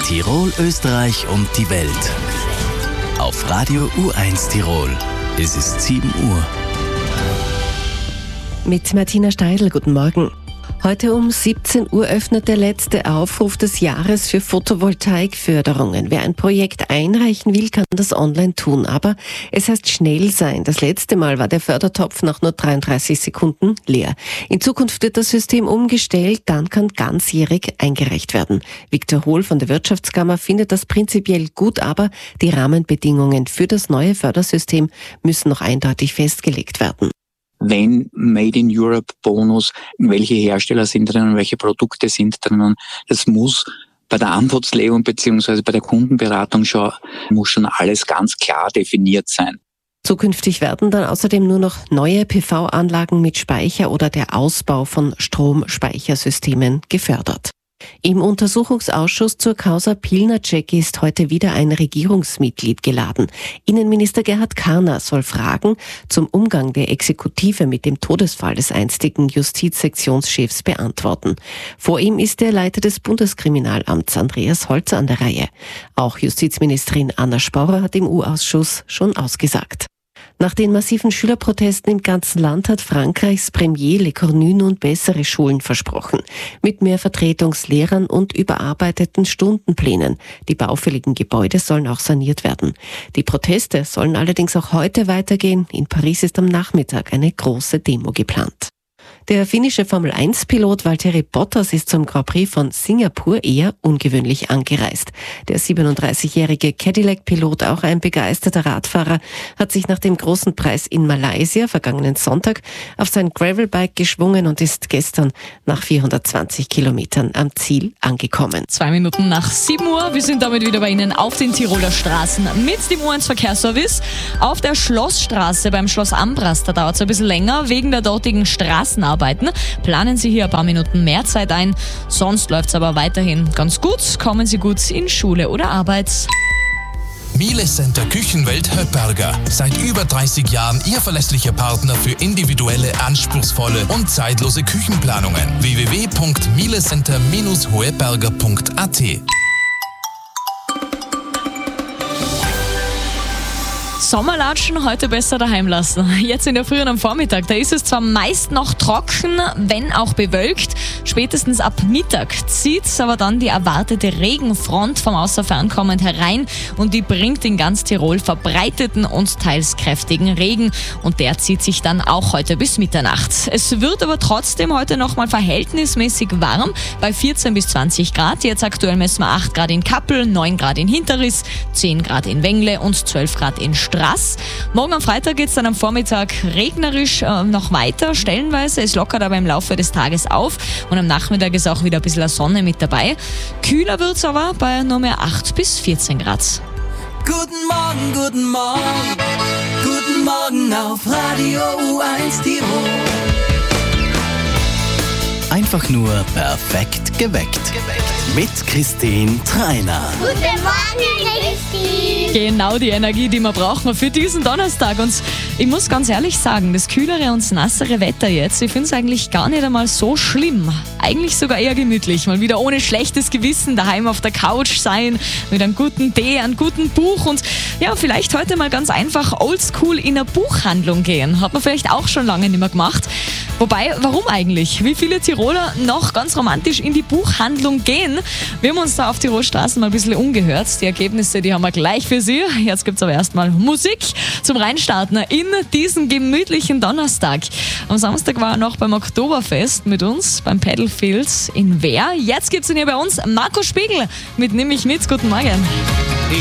Tirol, Österreich und die Welt. Auf Radio U1 Tirol. Es ist 7 Uhr. Mit Martina Steidl, guten Morgen. Heute um 17 Uhr öffnet der letzte Aufruf des Jahres für Photovoltaikförderungen. Wer ein Projekt einreichen will, kann das online tun. Aber es heißt schnell sein. Das letzte Mal war der Fördertopf nach nur 33 Sekunden leer. In Zukunft wird das System umgestellt, dann kann ganzjährig eingereicht werden. Viktor Hohl von der Wirtschaftskammer findet das prinzipiell gut, aber die Rahmenbedingungen für das neue Fördersystem müssen noch eindeutig festgelegt werden. Wenn Made in Europe Bonus, welche Hersteller sind drinnen, welche Produkte sind drinnen, das muss bei der Antwortlegung bzw. bei der Kundenberatung muss schon alles ganz klar definiert sein. Zukünftig werden dann außerdem nur noch neue PV-Anlagen mit Speicher oder der Ausbau von Stromspeichersystemen gefördert. Im Untersuchungsausschuss zur Causa Pilnacek ist heute wieder ein Regierungsmitglied geladen. Innenminister Gerhard Karner soll Fragen zum Umgang der Exekutive mit dem Todesfall des einstigen Justizsektionschefs beantworten. Vor ihm ist der Leiter des Bundeskriminalamts Andreas Holz an der Reihe. Auch Justizministerin Anna Spaurer hat im U-Ausschuss schon ausgesagt. Nach den massiven Schülerprotesten im ganzen Land hat Frankreichs Premier Le Cornu nun bessere Schulen versprochen. Mit mehr Vertretungslehrern und überarbeiteten Stundenplänen. Die baufälligen Gebäude sollen auch saniert werden. Die Proteste sollen allerdings auch heute weitergehen. In Paris ist am Nachmittag eine große Demo geplant. Der finnische Formel-1-Pilot Valtteri Bottas ist zum Grand Prix von Singapur eher ungewöhnlich angereist. Der 37-jährige Cadillac-Pilot, auch ein begeisterter Radfahrer, hat sich nach dem großen Preis in Malaysia vergangenen Sonntag auf sein Gravelbike geschwungen und ist gestern nach 420 Kilometern am Ziel angekommen. 2 Minuten nach 7 Uhr. Wir sind damit wieder bei Ihnen auf den Tiroler Straßen mit dem U1 Verkehrsservice. Auf der Schlossstraße beim Schloss Ambras, da dauert es ein bisschen länger wegen der dortigen Straßenarbeiten. Planen Sie hier ein paar Minuten mehr Zeit ein. Sonst läuft es aber weiterhin ganz gut. Kommen Sie gut in Schule oder Arbeit. Miele Center Küchenwelt Höpperger. Seit über 30 Jahren Ihr verlässlicher Partner für individuelle, anspruchsvolle und zeitlose Küchenplanungen. www.mielecenter-hoeberger.at. Sommerlatschen heute besser daheim lassen. Jetzt in der Früh und am Vormittag, da ist es zwar meist noch trocken, wenn auch bewölkt. Spätestens ab Mittag zieht aber dann die erwartete Regenfront vom Außerfern kommend herein und die bringt in ganz Tirol verbreiteten und teils kräftigen Regen und der zieht sich dann auch heute bis Mitternacht. Es wird aber trotzdem heute nochmal verhältnismäßig warm bei 14 bis 20 Grad. Jetzt aktuell messen wir 8 Grad in Kappel, 9 Grad in Hinterriss, 10 Grad in Wengle und 12 Grad in Straß. Morgen am Freitag geht es dann am Vormittag regnerisch noch weiter, stellenweise. Es lockert aber im Laufe des Tages auf und am Nachmittag ist auch wieder ein bisschen Sonne mit dabei. Kühler wird es aber bei nur mehr 8 bis 14 Grad. Guten Morgen, guten Morgen, guten Morgen auf Radio U1 Tirol. Einfach nur perfekt geweckt. Mit Christine Treiner. Guten Morgen, Christine. Genau die Energie, die wir brauchen für diesen Donnerstag. Und ich muss ganz ehrlich sagen, das kühlere und nassere Wetter jetzt, ich finde es eigentlich gar nicht einmal so schlimm. Eigentlich sogar eher gemütlich. Mal wieder ohne schlechtes Gewissen daheim auf der Couch sein, mit einem guten Tee, einem guten Buch und ja, vielleicht heute mal ganz einfach oldschool in eine Buchhandlung gehen. Hat man vielleicht auch schon lange nicht mehr gemacht. Wobei, warum eigentlich? Wie viele Tiroler noch ganz romantisch in die Buchhandlung gehen? Wir haben uns da auf Tirolstraßen mal ein bisschen umgehört. Die Ergebnisse, die haben wir gleich für Sie. Jetzt gibt es aber erstmal Musik zum Reinstarten in diesen gemütlichen Donnerstag. Am Samstag war er noch beim Oktoberfest mit uns, beim Paddlefields in Wehr. Jetzt gibt es ihn hier bei uns, Marco Spiegel mit Nimm mich mit. Guten Morgen.